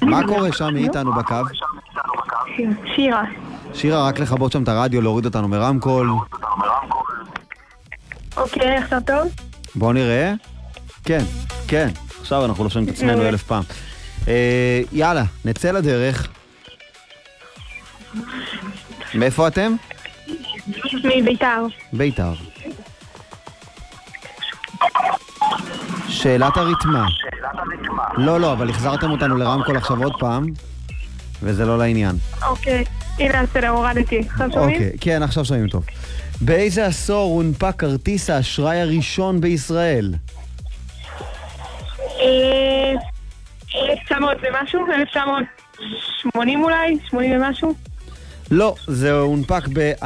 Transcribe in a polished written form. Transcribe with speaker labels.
Speaker 1: מה קורה שם? מי איתנו בקו?
Speaker 2: שירה.
Speaker 1: שירה, רק לכבות שם את הרדיו, להוריד אותנו מרמקול.
Speaker 2: אוקיי, עכשיו טוב?
Speaker 1: בואו נראה. כן, כן. עכשיו אנחנו לא שומעים את עצמנו 1000 פעם. יאללה, נצא לדרך. מאיפה אתם?
Speaker 2: מביתר.
Speaker 1: ביתר. שאלת הריתמה. לא, אבל החזרתם אותנו לרמקול עכשיו עוד פעם, וזה לא לעניין.
Speaker 2: אוקיי, הנה הסדר, הורדתי. עכשיו שומעים?
Speaker 1: אוקיי, כן, עכשיו שומעים טוב. באיזה עשור הונפק כרטיס האשראי הראשון בישראל?
Speaker 2: 1900 ומשהו? 1980 אולי? 80 ומשהו?
Speaker 1: לא, זה הונפק